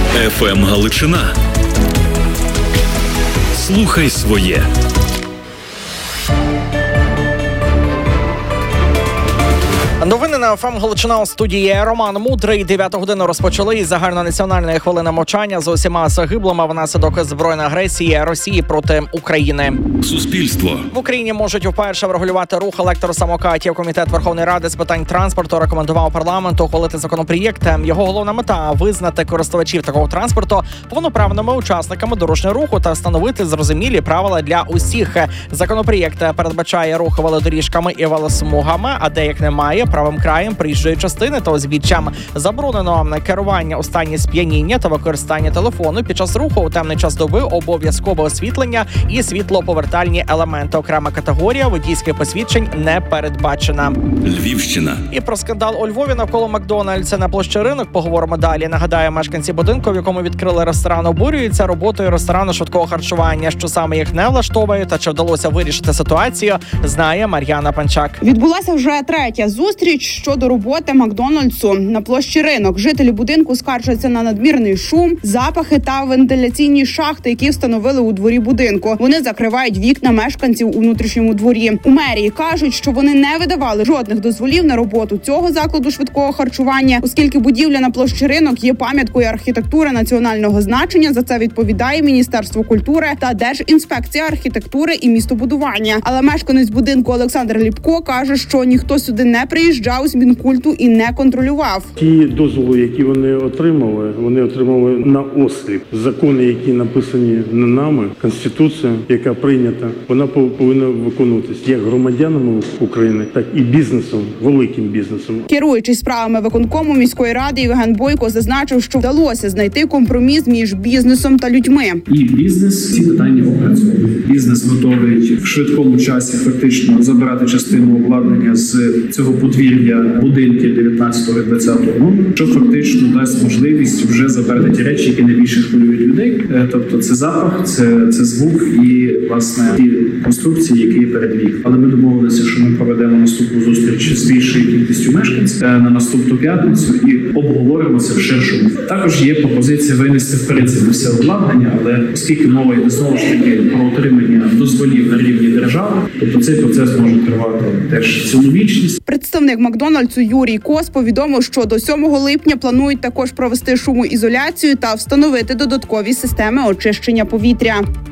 ФМ Галичина. Слухай своє. Новини на ФМ Галичина, у студії Роман Мудрий. 9 годину розпочали із загальнонаціональної хвилини мовчання з усіма загиблими внаслідок збройної агресії Росії проти України. Суспільство. В Україні можуть вперше врегулювати рух електросамокатів. Комітет Верховної Ради з питань транспорту рекомендував парламенту ухвалити законопроєкт. Його головна мета – визнати користувачів такого транспорту повноправними учасниками дорожнього руху та встановити зрозумілі правила для усіх. Законопроєкт передбачає рух велодоріжками і велосмугами, а де як немає правим краєм проїжджої частини та узбіччям. Заборонено керування у стані сп'яніння та використання телефону під час руху у темний час доби, обов'язкове освітлення і світлоповертальні елементи. Окрема категорія водійських посвідчень не передбачена. Львівщина. І про скандал у Львові навколо Макдональдса на площі Ринок поговоримо далі. Нагадаю, мешканці будинку, в якому відкрили ресторан, обурюються роботою ресторану швидкого харчування. Що саме їх не влаштовує та чи вдалося вирішити ситуацію, знає Мар'яна Панчак. Відбулася вже третя зустріч щодо роботи Макдональдсу на площі Ринок. Жителі будинку скаржаться на надмірний шум, запахи та вентиляційні шахти, які встановили у дворі будинку. Вони закривають вікна мешканців у внутрішньому дворі. У мерії кажуть, що вони не видавали жодних дозволів на роботу цього закладу швидкого харчування, оскільки будівля на площі Ринок є пам'яткою архітектури національного значення. За це відповідає Міністерство культури та Держінспекція архітектури і містобудування. Але мешканець будинку Олександр Ліпко каже, що ніхто сюди не приїжджав з Мінкульту і не контролював. Ті дозволи, які вони отримали на осліп. Закони, які написані не нами, Конституція, яка прийнята, вона повинна виконуватися як громадянами України, так і бізнесом, великим бізнесом. Керуючий справами виконкому міської ради Євген Бойко зазначив, що вдалося знайти компроміс між бізнесом та людьми. І бізнес ці питання опрацьовує. Бізнес готовий в швидкому часі фактично забирати частину обладнання з цього подвір'я будинків 19-20 року, що фактично дасть можливість вже забрати ті речі, які найбільше хвилюють людей. Тобто це запах, це звук і, власне, ті конструкції, які перед вік. Але ми домовилися, що ми проведемо наступну зустріч з більшою кількістю мешканців на наступну п'ятницю і обговоримо це в ширшому. Також є пропозиція винести в принципі все обладнання, але оскільки мова йде знову ж таки про отримання дозволів на рівні держави, тобто цей процес може тривати теж цілу вічність. Представник Макдональдсу Юрій Кос повідомив, що до 7 липня планують також провести шумоізоляцію та встановити додаткові системи очищення повітря.